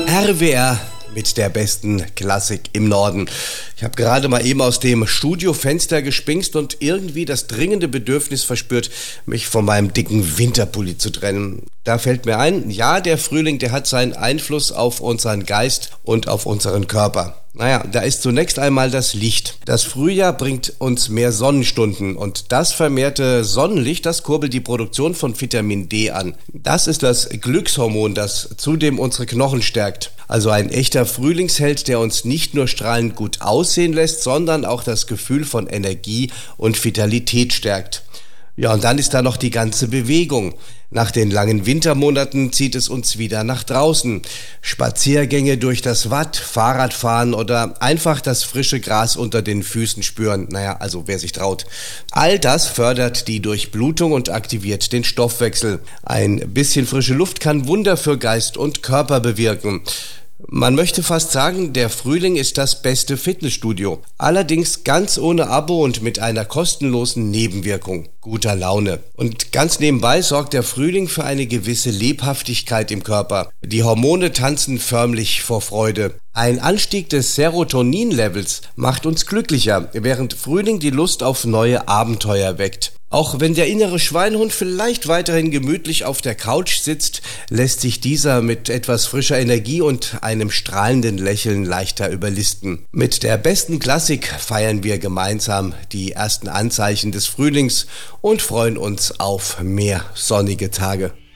RWR mit der besten Klassik im Norden. Ich habe gerade mal eben aus dem Studiofenster gespinkst und irgendwie das dringende Bedürfnis verspürt, mich von meinem dicken Winterpulli zu trennen. Da fällt mir ein, ja, der Frühling, der hat seinen Einfluss auf unseren Geist und auf unseren Körper. Naja, da ist zunächst einmal das Licht. Das Frühjahr bringt uns mehr Sonnenstunden und das vermehrte Sonnenlicht, das kurbelt die Produktion von Vitamin D an. Das ist das Glückshormon, das zudem unsere Knochen stärkt. Also ein echter Frühlingsheld, der uns nicht nur strahlend gut aussehen lässt, sondern auch das Gefühl von Energie und Vitalität stärkt. Ja, und dann ist da noch die ganze Bewegung. Nach den langen Wintermonaten zieht es uns wieder nach draußen. Spaziergänge durch das Watt, Fahrradfahren oder einfach das frische Gras unter den Füßen spüren. Naja, also wer sich traut. All das fördert die Durchblutung und aktiviert den Stoffwechsel. Ein bisschen frische Luft kann Wunder für Geist und Körper bewirken. Man möchte fast sagen, der Frühling ist das beste Fitnessstudio. Allerdings ganz ohne Abo und mit einer kostenlosen Nebenwirkung: guter Laune. Und ganz nebenbei sorgt der Frühling für eine gewisse Lebhaftigkeit im Körper. Die Hormone tanzen förmlich vor Freude. Ein Anstieg des Serotonin-Levels macht uns glücklicher, während Frühling die Lust auf neue Abenteuer weckt. Auch wenn der innere Schweinehund vielleicht weiterhin gemütlich auf der Couch sitzt, lässt sich dieser mit etwas frischer Energie und einem strahlenden Lächeln leichter überlisten. Mit der besten Klassik feiern wir gemeinsam die ersten Anzeichen des Frühlings und freuen uns auf mehr sonnige Tage.